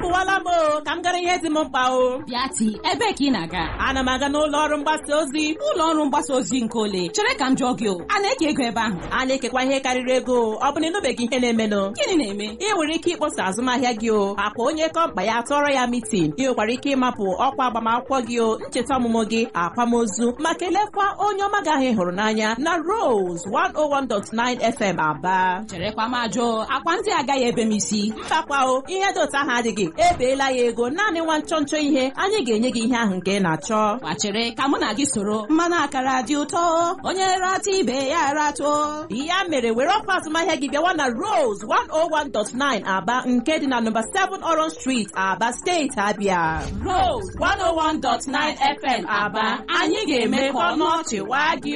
apụwala m o ka m gara ihe dị m mkpa o. Bịati, ebe ka ị na-aga? Ana m aga n'ụlọ ọrụ mgbasa ozi. Ụlọ ọrụ mgbasa ozi nke ole? Chere ka m jụọ gị o, a na-eke ego ebe ahụ? A na-ekekwa ihe karịrị ego. Ọ bụ na ịnụbeghị ihe na-emenụ? Gịnị na-eme? Ị nwere ike ịkpọsa azụmahịa gị o, akwa onye kọmpa ya tọrọ ya mitin. Ị nwekwara ike ịmapụ ọkwa agbamakwụkwọ gị o, ncheta ọmụmụ gị, akwamozu, ma kelekwa onye ọma gị ahụ ị hụrụ n'anya na Rose 101.9 FM Aba. Cherekwa m ajụ, akwa ndị agaghị ebe m isi. Mbakwa o, ihe dị otu ahụ adịghị. Ebeela ya ego, naanị nwa nchọnchọ ihe, anyị ga-enye gị ihe ahụ nke ị na-achọ. Gbachere ka mụ na gị soro. Mmanụ akara dị ụtọ, onye rata ibe ya ratụọ. Ya mere were ọkwa azụmahịa gị bịawa na Rose 101.9 Aba nke dị na nọmba 7 Orange Street, Aba Steeti, Abia. Rose 101.9 FM Aba, anyị ga-eme ka ọnụ ọchị waa gị.